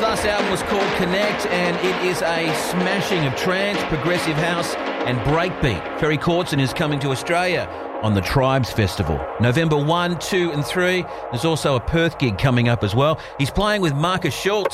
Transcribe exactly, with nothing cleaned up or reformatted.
last album was called Connect, and it is a smashing of trance, progressive house and breakbeat. Ferry Cortzen is coming to Australia on the Tribes Festival. November first, two and three. There's also a Perth gig coming up as well. He's playing with Marcus Schultz.